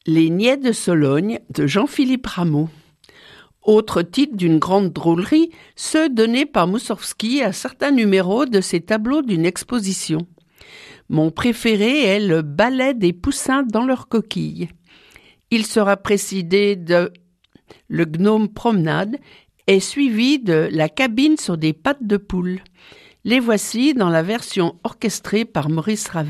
Les Niais de Sologne de Jean-Philippe Rameau. Autre titre d'une grande drôlerie, ceux donnés par Moussorgsky à certains numéros de ses tableaux d'une exposition. Mon préféré est le ballet des poussins dans leurs coquilles. Il sera précédé de Le gnome promenade et suivi de La cabine sur des pattes de poule. Les voici dans la version orchestrée par Maurice Ravel.